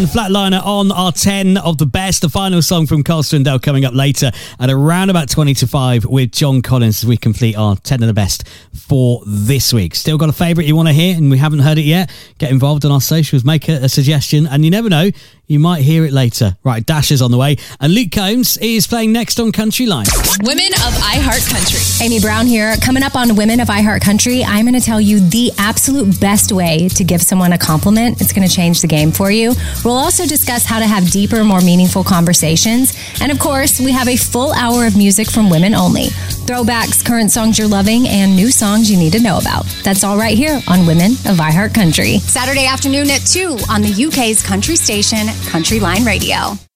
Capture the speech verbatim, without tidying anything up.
Flatliner on our ten of the best. The final song from Carl Swindell coming up later at around about twenty to five with John Collins as we complete our ten of the best for this week. Still got a favourite you want to hear and we haven't heard it yet? Get involved on our socials, make a, a suggestion, and you never know, you might hear it later. Right, Dash is on the way, and Luke Combs is playing next on Country Line. Women of iHeart Country. Amy Brown here. Coming up on Women of iHeart Country, I'm going to tell you the absolute best way to give someone a compliment. It's going to change the game for you. We'll also discuss how to have deeper, more meaningful conversations. And of course, we have a full hour of music from women only. Throwbacks, current songs you're loving, and new songs you need to know about. That's all right here on Women of iHeart Country. Saturday afternoon at two on the U K's country station, Country Line Radio.